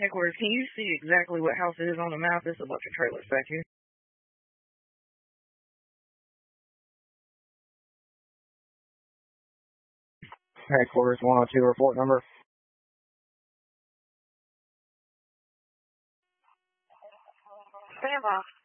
Headquarters, can you see exactly what house it is on the map? There's a bunch of trailers back here. Headquarters 102, report number. Stand by.